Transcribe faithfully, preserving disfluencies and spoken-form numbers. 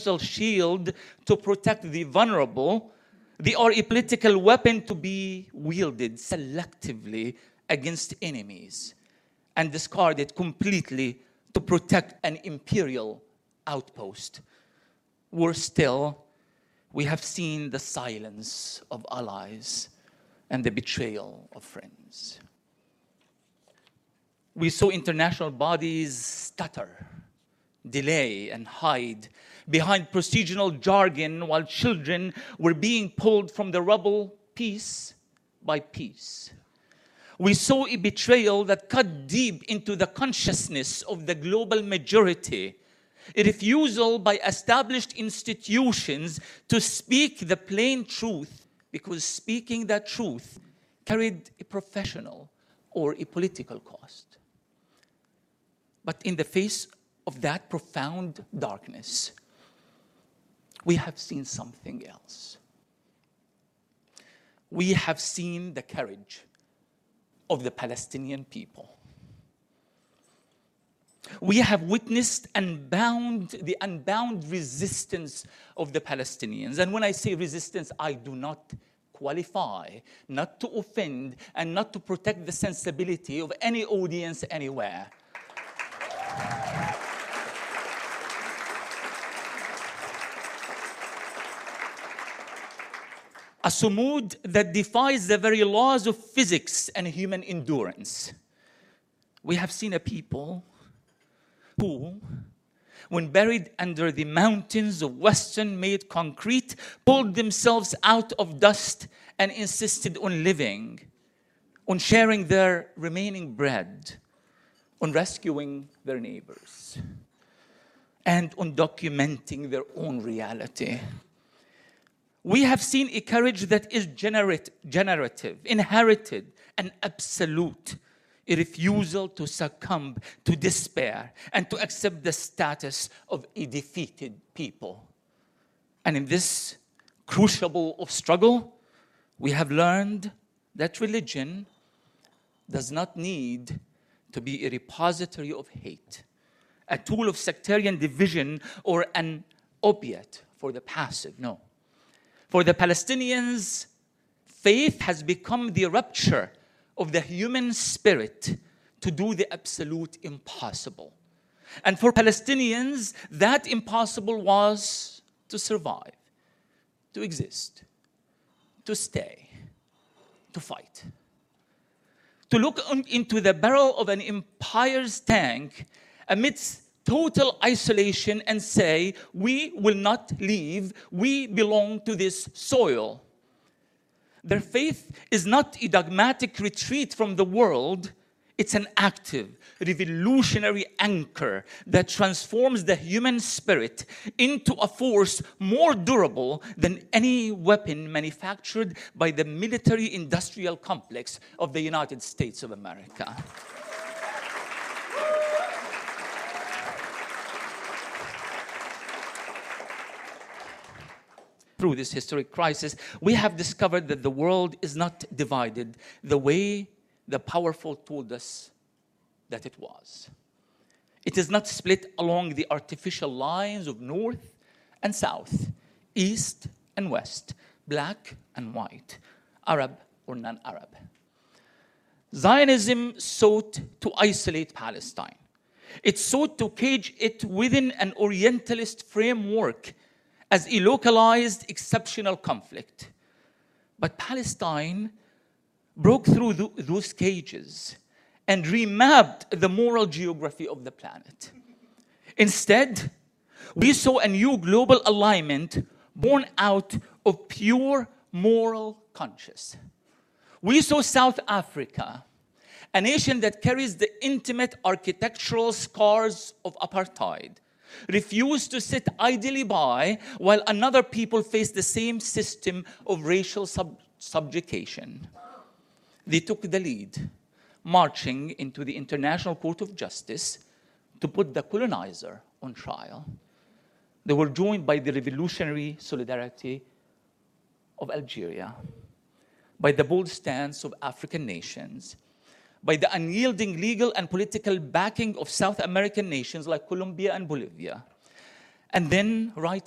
universal shield to protect the vulnerable, they are a political weapon to be wielded selectively against enemies and discarded completely to protect an imperial outpost. Worse still, we have seen the silence of allies and the betrayal of friends. We saw international bodies stutter, delay, and hide behind procedural jargon while children were being pulled from the rubble piece by piece. We saw a betrayal that cut deep into the consciousness of the global majority, a refusal by established institutions to speak the plain truth, because speaking that truth carried a professional or a political cost. But in the face of that profound darkness, we have seen something else. We have seen the courage of the Palestinian people. We have witnessed unbound, the unbound resistance of the Palestinians. And when I say resistance, I do not qualify, not to offend, and not to protect the sensibility of any audience anywhere. A sumud that defies the very laws of physics and human endurance. We have seen a people who, when buried under the mountains of Western-made concrete, pulled themselves out of dust and insisted on living, on sharing their remaining bread, on rescuing their neighbors, and on documenting their own reality. We have seen a courage that is generate, generative, inherited, and absolute, a refusal to succumb to despair and to accept the status of a defeated people. And in this crucible of struggle, we have learned that religion does not need to be a repository of hate, a tool of sectarian division, or an opiate for the passive. No. For the Palestinians, faith has become the rupture of the human spirit to do the absolute impossible. And for Palestinians, that impossible was to survive, to exist, to stay, to fight. To look into the barrel of an empire's tank amidst total isolation and say, we will not leave, we belong to this soil. Their faith is not a dogmatic retreat from the world, it's an active, revolutionary anchor that transforms the human spirit into a force more durable than any weapon manufactured by the military-industrial complex of the United States of America. Through this historic crisis, we have discovered that the world is not divided the way the powerful told us that it was. It is not split along the artificial lines of north and south, east and west, black and white, Arab or non-Arab. Zionism sought to isolate Palestine. It sought to cage it within an Orientalist framework as a localized, exceptional conflict. But Palestine broke through th those cages and remapped the moral geography of the planet. Instead, we saw a new global alignment born out of pure moral conscience. We saw South Africa, a nation that carries the intimate architectural scars of apartheid, refused to sit idly by while another people face the same system of racial sub subjugation. They took the lead, marching into the International Court of Justice to put the colonizer on trial. They were joined by the revolutionary solidarity of Algeria, by the bold stance of African nations, by the unyielding legal and political backing of South American nations like Colombia and Bolivia. And then, right